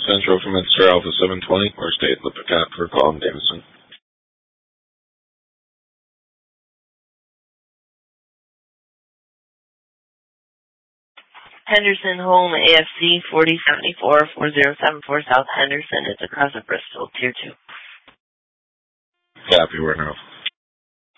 Central from Mr. Alpha 720, or State Lippincott for calling Davison. Henderson Home AFC 4074 4074 South Henderson. It's across of Bristol, Tier 2. Copy, we're now.